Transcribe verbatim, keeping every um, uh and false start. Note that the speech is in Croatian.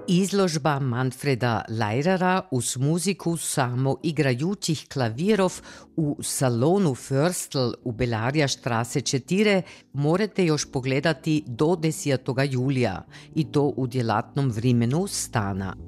Izložba Manfreda Leirera uz muziku samo igrajućih klavirov u salonu Förstl u Belarja štrase četiri morate još pogledati do desetega julija i to u djelatnom vremenu stana.